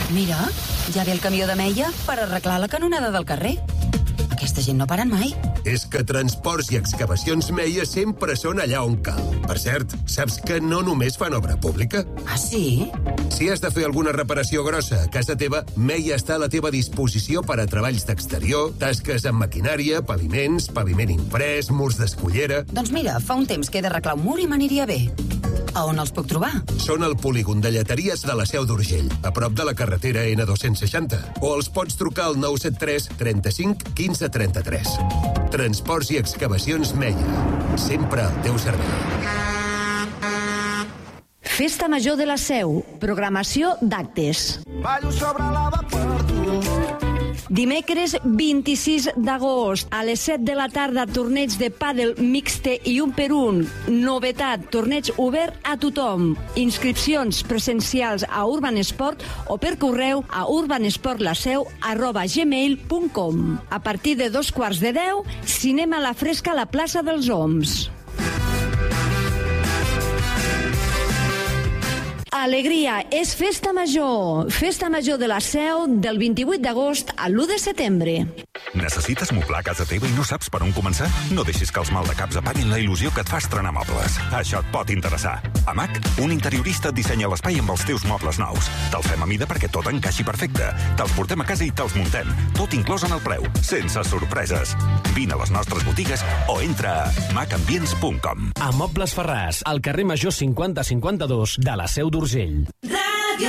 Mira, ja ve el camió de Meia per arreglar la canonada del carrer. Aquesta gent no paren mai. És que Transports i Excavacions Meia sempre són allà on cal. Per cert, saps que no només fan obra pública? Ah, sí? Si has de fer alguna reparació grossa a casa teva, Meia està a la teva disposició per a treballs d'exterior, tasques amb maquinària, paviments, paviment imprès, murs d'escullera... Doncs mira, fa un temps que he d'arreglar un mur i m'aniria bé. A on els puc trobar? Són al polígon de Lleteries de la Seu d'Urgell, a prop de la carretera N260. O els pots trucar al 973 35 15 33. Transports i Excavacions Meia. Sempre al teu servei. Festa Major de la Seu. Programació d'actes. Ballo sobre lava per tu. Dimecres 26 d'agost a les 7 de la tarda, torneig de pàdel mixte i 1 per 1. Novetat, torneig obert a tothom. Inscripcions presencials a Urban Sport o per correu a urbansportlaseu@gmail.com. A partir de 9:45, cinema a la fresca a la plaça dels Oms. Alegria, és Festa Major. Festa Major de la Seu del 28 d'agost al 1 de setembre. Necessites moblar casa teva i no saps per on començar? No deixis que els maldecaps apaguin la il·lusió que et fa estrenar mobles. Això et pot interessar. A MAC, un interiorista et dissenya l'espai amb els teus mobles nous. Te'ls fem a mida perquè tot encaixi perfecte. Te'ls portem a casa i te'ls muntem. Tot inclòs en el preu, sense sorpreses. Vine a les nostres botigues o entra a macambients.com. A Mobles Ferràs, al carrer Major 5052 de la Seu d'Urgell.